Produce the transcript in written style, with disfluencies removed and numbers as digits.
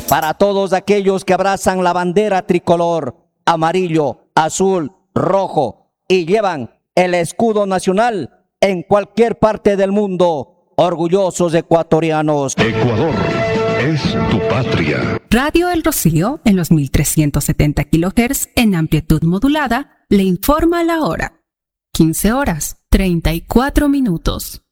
Para todos aquellos que abrazan la bandera tricolor, amarillo, azul, rojo y llevan el escudo nacional en cualquier parte del mundo, orgullosos ecuatorianos. Ecuador es tu patria. Radio El Rocío, en los 1370 kHz en amplitud modulada, le informa la hora. 15 horas, 34 minutos.